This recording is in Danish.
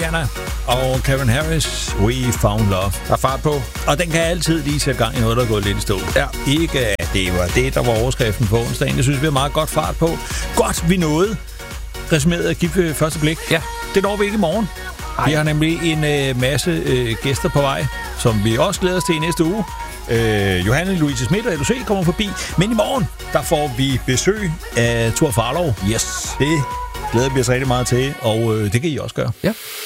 Rihanna og Calvin Harris, We Found Love. Der er fart på. Og den kan altid lige sætte gang i noget, der er gået lidt i stå. Ja. Ikke at det var det, der var overskriften på onsdagen. Det synes vi er meget godt fart på. Godt, vi nåede resumeret at give ved første blik. Ja. Det når vi ikke i morgen. Ej. Vi har nemlig en masse gæster på vej, som vi også glæder os til i næste uge. Johanne Louise Schmidt og LUC kommer forbi. Men i morgen, der får vi besøg af Thor Farlov. Yes. Det glæder vi os rigtig meget til, og det kan I også gøre. Ja.